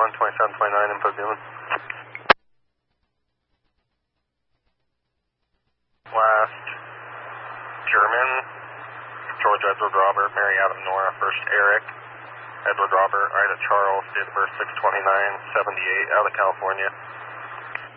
2729, info Zealand. Last German, George Edward Robert, Mary Adam Nora, first Eric, Edward Robert, Ida Charles, date of birth 6/29/78, out of California.